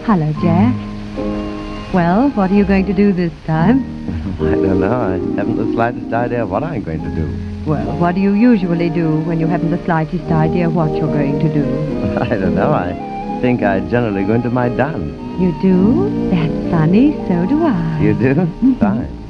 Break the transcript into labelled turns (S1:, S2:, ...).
S1: Hello, Jack. Well, what are you going to do this time?
S2: I don't know. I haven't the slightest idea what I'm going to do.
S1: Well, what do you usually do when you haven't the slightest idea what you're going to do?
S2: I don't know. I think I generally go into my dance.
S1: You do? That's funny. So do I.
S2: You do? Fine.